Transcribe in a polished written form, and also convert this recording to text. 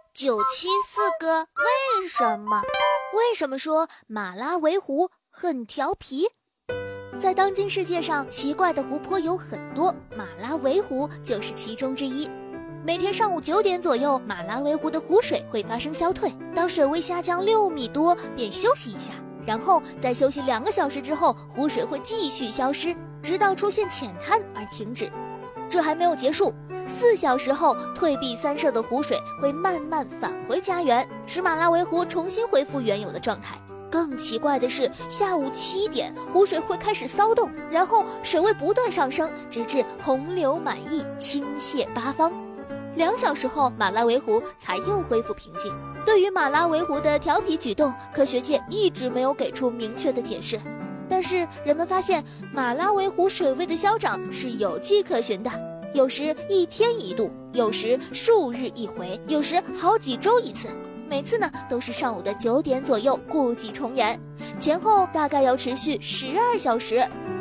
974个为什么？ 为什么说马拉维湖很调皮？在当今世界上，奇怪的湖泊有很多，马拉维湖就是其中之一。每天上午9点左右，马拉维湖的湖水会发生消退，当水位下降6米多，便休息一下，然后在休息2个小时之后，湖水会继续消失，直到出现浅滩而停止。这还没有结束，4小时后，退避三舍的湖水会慢慢返回家园，使马拉维湖重新恢复原有的状态。更奇怪的是，下午7点，湖水会开始骚动，然后水位不断上升，直至洪流满溢，倾泻八方。2小时后，马拉维湖才又恢复平静。对于马拉维湖的调皮举动，科学界一直没有给出明确的解释。但是人们发现，马拉维湖水位的消涨是有迹可循的，有时1天1度，有时数日一回，有时好几周一次。每次呢都是上午的9点左右，故伎重演，前后大概要持续12小时。